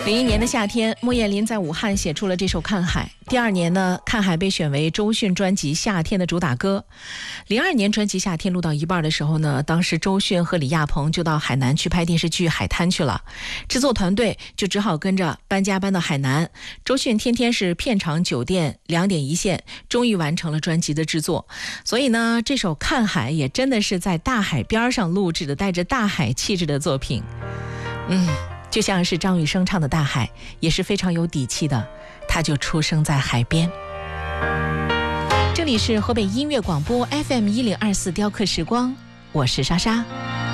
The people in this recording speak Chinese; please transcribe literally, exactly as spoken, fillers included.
零一年的夏天，莫艳琳在武汉写出了这首《看海》。第二年呢，《看海》被选为周迅专辑《夏天》的主打歌。零二年专辑《夏天》录到一半的时候呢，当时周迅和李亚鹏就到海南去拍电视剧《海滩》去了，制作团队就只好跟着搬家搬到海南。周迅天天是片场酒店两点一线，终于完成了专辑的制作。所以呢，这首《看海》也真的是在大海边上录制的，带着大海气质的作品。嗯。就像是张雨生唱的《大海》，也是非常有底气的，他就出生在海边。这里是河北音乐广播 F M 一零二四雕刻时光，我是莎莎。